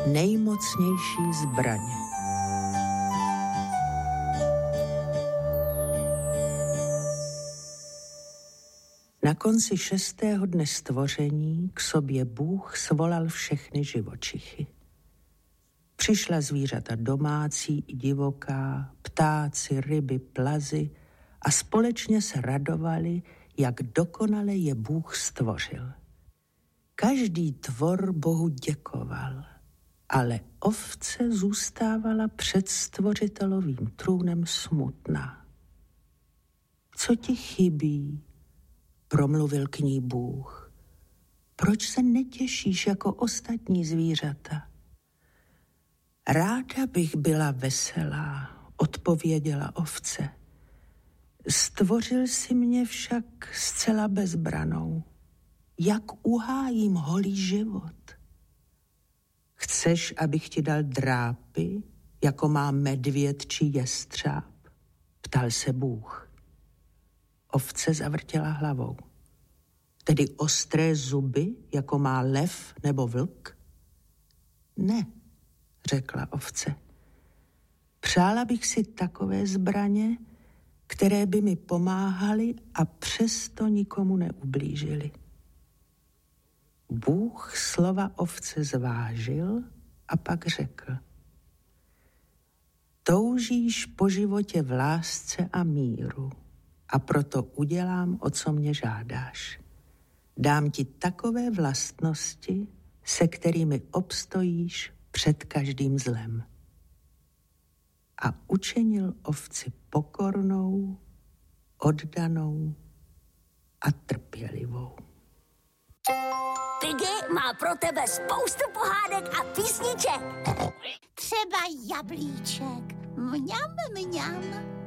nejmocnější zbraň. Na konci 6. dne stvoření k sobě Bůh svolal všechny živočichy. Přišla zvířata domácí i divoká, ptáci, ryby, plazy a společně se radovali, jak dokonale je Bůh stvořil. Každý tvor Bohu děkoval, ale ovce zůstávala před stvořitelovým trůnem smutná. Co ti chybí? Promluvil k ní Bůh. Proč se netěšíš jako ostatní zvířata? Ráda bych byla veselá, odpověděla ovce. Stvořil si mě však zcela bezbranou. Jak uhájím holý život? Chceš, abych ti dal drápy, jako má medvěd či jestřáb? Ptal se Bůh. Ovce zavrtěla hlavou. Tedy ostré zuby, jako má lev nebo vlk? Ne, řekla ovce. Přála bych si takové zbraně, které by mi pomáhaly a přesto nikomu neublížily. Bůh slova ovce zvážil a pak řekl. Toužíš po životě v lásce a míru a proto udělám, o co mě žádáš. Dám ti takové vlastnosti, se kterými obstojíš před každým zlem. A učinil ovci pokornou, oddanou a trpělivou. Piggy má pro tebe spoustu pohádek a písniček. Třeba jablíček. Mňam, mňam.